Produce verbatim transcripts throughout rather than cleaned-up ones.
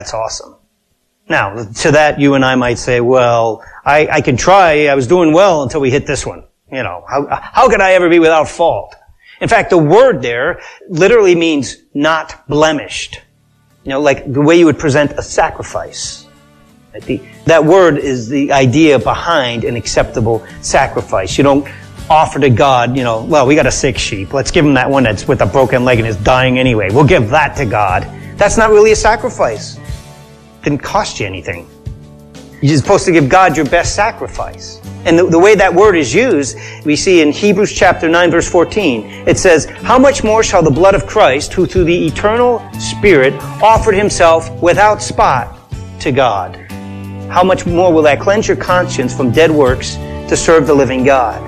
That's awesome. Now, to that, you and I might say, well, I, I can try. I was doing well until we hit this one. You know, how, how could I ever be without fault? In fact, the word there literally means not blemished. You know, like the way you would present a sacrifice. The, that word is the idea behind an acceptable sacrifice. You don't offer to God, you know, well, we got a sick sheep. Let's give him that one that's with a broken leg and is dying anyway. We'll give that to God. That's not really a sacrifice. It didn't cost you anything. You're supposed to give God your best sacrifice. And the, the way that word is used, we see in Hebrews chapter nine, verse fourteen. It says, how much more shall the blood of Christ, who through the eternal Spirit offered himself without spot to God, how much more will that cleanse your conscience from dead works to serve the living God?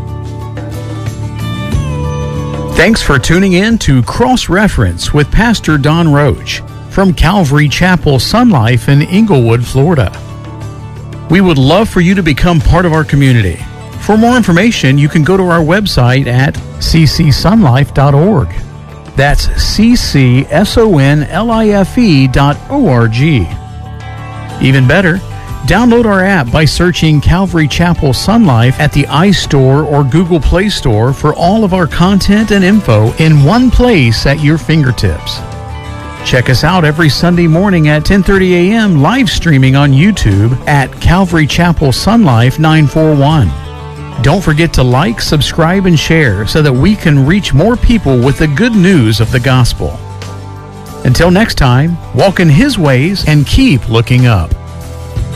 Thanks for tuning in to Cross Reference with Pastor Don Roach from Calvary Chapel Sun Life in Inglewood, Florida. We would love for you to become part of our community. For more information, you can go to our website at c c sun life dot org. That's C C S O N L I F E dot O R G. Even better, download our app by searching Calvary Chapel Sun Life at the iStore or Google Play Store for all of our content and info in one place at your fingertips. Check us out every Sunday morning at ten thirty a.m. live streaming on YouTube at Calvary Chapel Sun Life nine four one. Don't forget to like, subscribe, and share so that we can reach more people with the good news of the gospel. Until next time, walk in His ways and keep looking up.